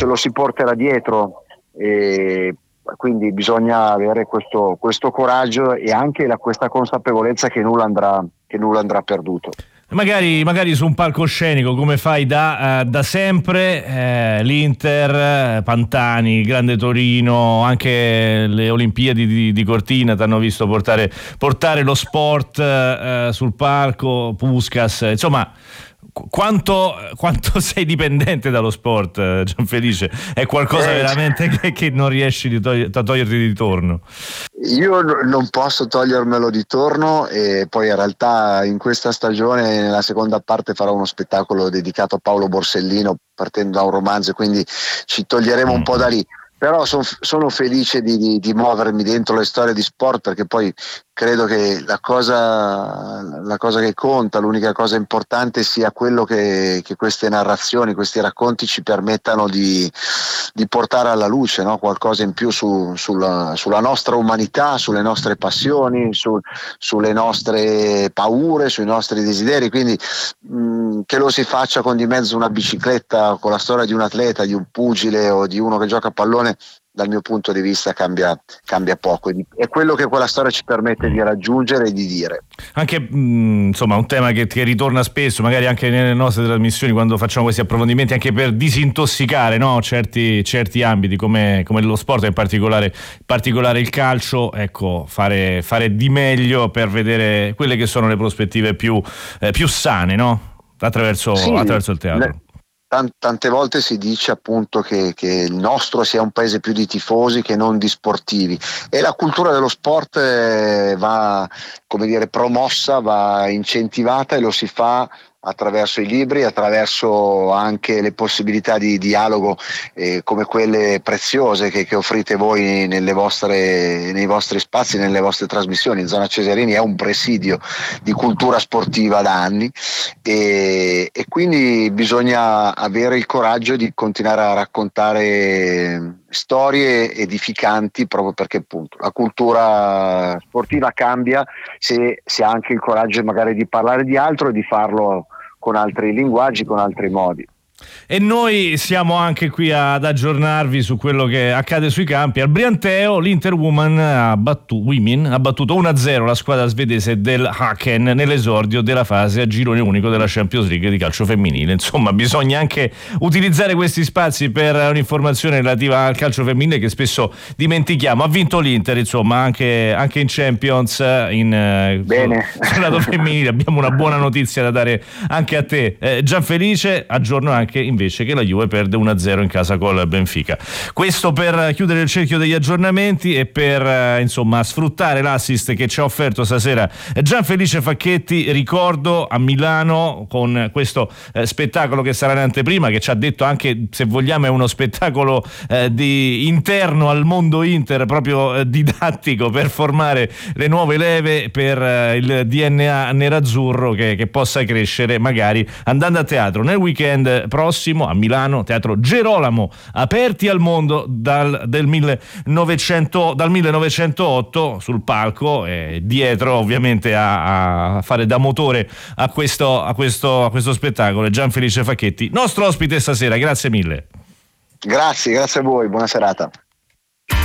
ce lo si porterà dietro, e quindi bisogna avere questo coraggio e anche questa consapevolezza che nulla andrà perduto. Magari su un palcoscenico come fai da sempre, l'Inter, Pantani, Grande Torino, anche le Olimpiadi di Cortina ti hanno visto portare lo sport sul palco, Puskás, insomma. Quanto sei dipendente dallo sport, Gianfelice? È qualcosa veramente che non riesci a toglierti di torno? Io non posso togliermelo di torno, e poi in realtà in questa stagione, nella seconda parte, farò uno spettacolo dedicato a Paolo Borsellino partendo da un romanzo, quindi ci toglieremo un po' da lì. Però sono felice di muovermi dentro le storie di sport, perché poi credo che la cosa che conta, l'unica cosa importante, sia quello che queste narrazioni, questi racconti ci permettano di portare alla luce, no? Qualcosa in più sulla nostra umanità, sulle nostre passioni, sulle nostre paure, sui nostri desideri. Quindi che lo si faccia con di mezzo una bicicletta, con la storia di un atleta, di un pugile o di uno che gioca a pallone, dal mio punto di vista cambia poco. È quello che quella storia ci permette di raggiungere e di dire. Anche insomma un tema che ritorna spesso, magari anche nelle nostre trasmissioni, quando facciamo questi approfondimenti, anche per disintossicare, no? certi ambiti come lo sport, in particolare il calcio, ecco, fare di meglio per vedere quelle che sono le prospettive più sane, no? Attraverso il teatro. Tante volte si dice appunto che il nostro sia un paese più di tifosi che non di sportivi, e la cultura dello sport va, come dire, promossa, va incentivata, e lo si fa attraverso i libri, attraverso anche le possibilità di dialogo come quelle preziose che offrite voi nei vostri spazi, nelle vostre trasmissioni. Zona Cesarini è un presidio di cultura sportiva da anni, e quindi bisogna avere il coraggio di continuare a raccontare storie edificanti, proprio perché appunto la cultura sportiva cambia se si ha anche il coraggio magari di parlare di altro e di farlo con altri linguaggi, con altri modi. E noi siamo anche qui ad aggiornarvi su quello che accade sui campi. Al Brianteo l'Inter Women ha battuto 1-0 la squadra svedese del Häcken nell'esordio della fase a girone unico della Champions League di calcio femminile. Insomma, bisogna anche utilizzare questi spazi per un'informazione relativa al calcio femminile che spesso dimentichiamo. Ha vinto l'Inter, insomma, anche in Champions, sul lato femminile. Abbiamo una buona notizia da dare anche a te, Gianfelice. Aggiorno anche invece che la Juve perde 1-0 in casa col Benfica. Questo per chiudere il cerchio degli aggiornamenti e per insomma sfruttare l'assist che ci ha offerto stasera Gianfelice Facchetti. Ricordo a Milano con questo spettacolo che sarà in anteprima, che ci ha detto anche, se vogliamo, è uno spettacolo di interno al mondo Inter, proprio didattico per formare le nuove leve per il DNA nerazzurro che possa crescere, magari andando a teatro nel weekend prossimo a Milano, Teatro Gerolamo, aperti al mondo dal 1908 sul palco, dietro ovviamente a fare da motore a questo spettacolo Gianfelice Facchetti, nostro ospite stasera. Grazie mille. Grazie a voi, buona serata.